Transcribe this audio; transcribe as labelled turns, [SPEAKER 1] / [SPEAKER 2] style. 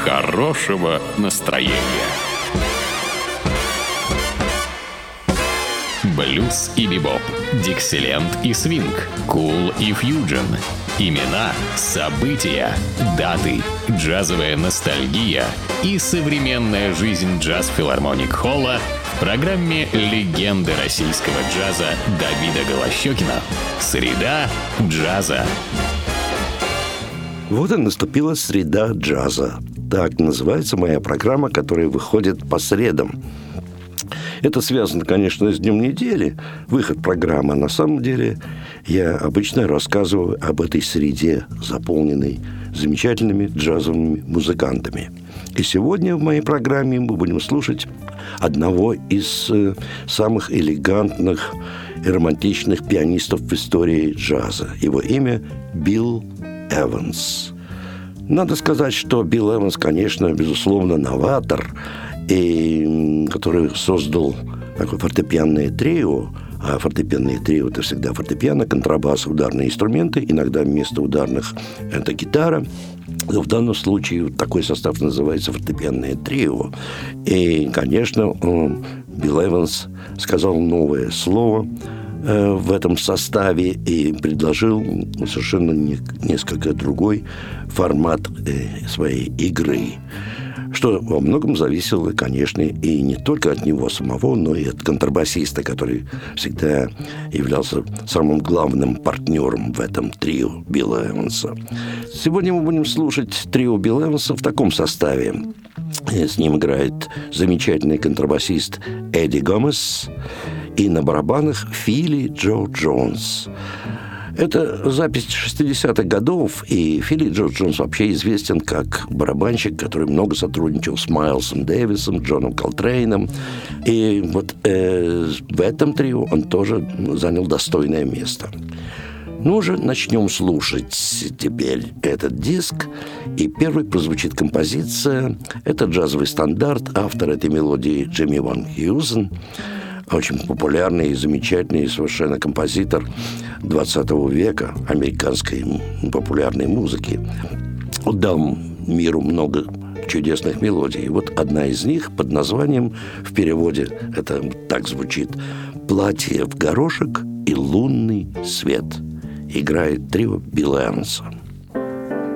[SPEAKER 1] хорошего настроения. Блюз и бибоп, диксиленд и свинг, кул и фьюджен. Имена, события, даты, джазовая ностальгия и современная жизнь джаз-филармоник-холла в программе «Легенды российского джаза» Давида Голощёкина. Среда джаза.
[SPEAKER 2] Вот и наступила среда джаза. Так называется моя программа, которая выходит по средам. Это связано, конечно, с днем недели, выход программы. На самом деле я обычно рассказываю об этой среде, заполненной замечательными джазовыми музыкантами. И сегодня в моей программе мы будем слушать одного из самых элегантных и романтичных пианистов в истории джаза. Его имя Билл Эванс. Надо сказать, что Билл Эванс, конечно, безусловно, новатор, и который создал такое фортепианное трио. А фортепианное трио – это всегда фортепиано, контрабас, ударные инструменты. Иногда вместо ударных – это гитара. Но в данном случае такой состав называется фортепианное трио. И, конечно, Билл Эванс сказал новое слово в этом составе и предложил совершенно несколько другой формат своей игры, что во многом зависело, конечно, и не только от него самого, но и от контрабасиста, который всегда являлся самым главным партнером в этом трио Билла Эванса. Сегодня мы будем слушать трио Билла Эванса в таком составе. С ним играет замечательный контрабасист Эдди Гомес и на барабанах Филли Джо Джонс. Это запись 60-х годов, и Филли Джо Джонс вообще известен как барабанщик, который много сотрудничал с Майлсом Дэвисом, Джоном Колтрейном. И вот в этом трио он тоже занял достойное место. Ну уже начнем слушать теперь этот диск. И первой прозвучит композиция. Это джазовый стандарт. Автор этой мелодии Джимми Ван Хьюзен. Очень популярный и замечательный совершенно композитор 20 века американской популярной музыки. Он дал миру много чудесных мелодий. И вот одна из них под названием, в переводе это так звучит: «Платье в горошек и лунный свет». Играет трио Билла Эванса.